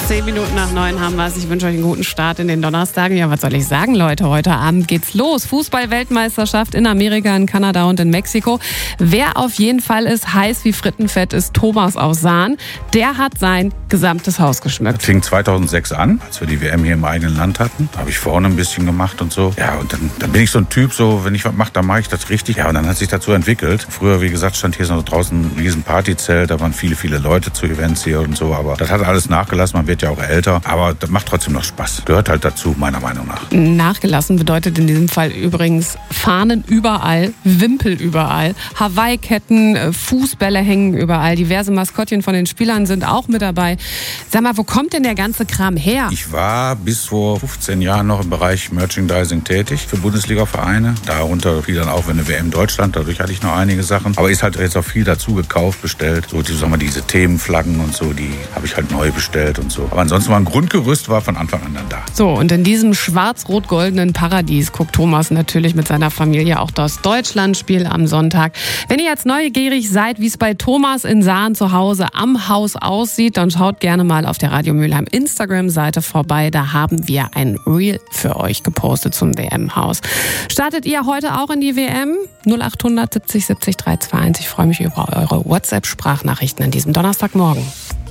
8:10 haben wir es. Ich wünsche euch einen guten Start in den Donnerstagen. Ja, was soll ich sagen, Leute? Heute Abend geht's los. Fußball-Weltmeisterschaft in Amerika, in Kanada und in Mexiko. Wer auf jeden Fall ist heiß wie Frittenfett, ist Thomas aus Sahn. Der hat sein gesamtes Haus geschmückt. Das fing 2006 an, als wir die WM hier im eigenen Land hatten. Da habe ich vorne ein bisschen gemacht und so. Ja, und dann bin ich so ein Typ, so, wenn ich was mache, dann mache ich das richtig. Ja, und dann hat sich dazu entwickelt. Früher, wie gesagt, stand hier so draußen ein riesen Partyzelt. Da waren viele, viele Leute zu Events hier und so. Aber das hat alles nachgelassen. Man wird ja auch älter. Aber das macht trotzdem noch Spaß. Gehört halt dazu, meiner Meinung nach. Nachgelassen bedeutet in diesem Fall übrigens Fahnen überall, Wimpel überall, Hawaii-Ketten, Fußbälle hängen überall. Diverse Maskottchen von den Spielern sind auch mit dabei. Sag mal, wo kommt denn der ganze Kram her? Ich war bis vor 15 Jahren noch im Bereich Merchandising tätig für Bundesliga-Vereine. Darunter fiel dann auch eine WM Deutschland. Dadurch hatte ich noch einige Sachen. Aber ist halt jetzt auch viel dazu gekauft, bestellt. So, diese Themenflaggen und so, die habe ich halt neu bestellt und so. Aber ansonsten war ein Grundgerüst von Anfang an dann da. So, und in diesem schwarz-rot-goldenen Paradies guckt Thomas natürlich mit seiner Familie auch das Deutschlandspiel am Sonntag. Wenn ihr jetzt neugierig seid, wie es bei Thomas in Sahn zu Hause am Haus aussieht, dann schaut gerne mal auf der Radio Mülheim Instagram-Seite vorbei. Da haben wir ein Reel für euch gepostet zum WM-Haus. Startet ihr heute auch in die WM? 0800 70 70 321. Ich freue mich über eure WhatsApp-Sprachnachrichten an diesem Donnerstagmorgen.